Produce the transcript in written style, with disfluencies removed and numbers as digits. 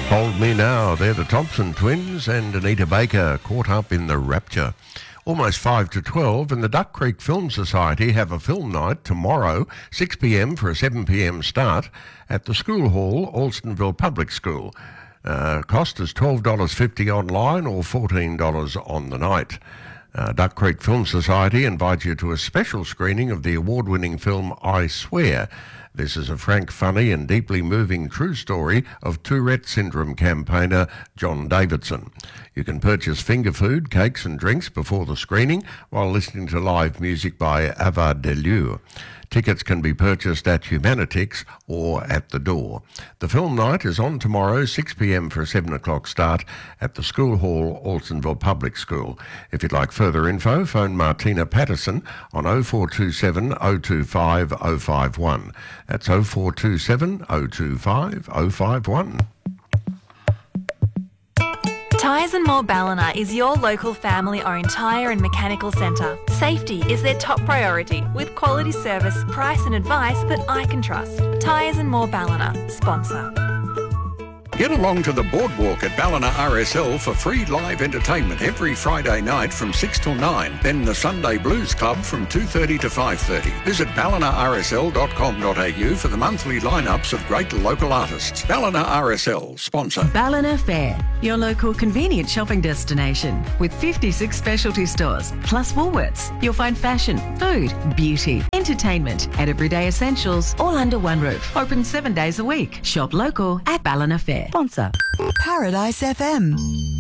Hold Me Now. They're the Thompson twins and Anita Baker caught up in the rapture. Almost 5 to 12 and the Duck Creek Film Society have a film night tomorrow, 6 p.m. for a 7 p.m. start at the School Hall, Alstonville Public School. Cost is $12.50 online or $14 on the night. Duck Creek Film Society invites you to a special screening of the award-winning film I Swear. This is a frank, funny and deeply moving true story of Tourette syndrome campaigner John Davidson. You can purchase finger food, cakes and drinks before the screening while listening to live music by Ava Delure. Tickets can be purchased at Humanitix or at the door. The film night is on tomorrow, 6 p.m. for a 7 o'clock start at the School Hall, Alstonville Public School. If you'd like further info, phone Martina Patterson on 0427 025 051. That's 0427 025 051. Tyres and More Ballina is your local family-owned tyre and mechanical centre. Safety is their top priority, with quality service, price and advice that I can trust. Tyres and More Ballina, sponsor. Get along to the Boardwalk at Ballina RSL for free live entertainment every Friday night from 6 till 9. Then the Sunday Blues Club from 2:30 to 5:30. Visit ballinarsl.com.au for the monthly lineups of great local artists. Ballina RSL, sponsor. Ballina Fair, your local convenient shopping destination with 56 specialty stores, plus Woolworths. You'll find fashion, food, beauty, entertainment and everyday essentials all under one roof. Open 7 days a week. Shop local at Ballina Fair. Sponsor. Paradise FM.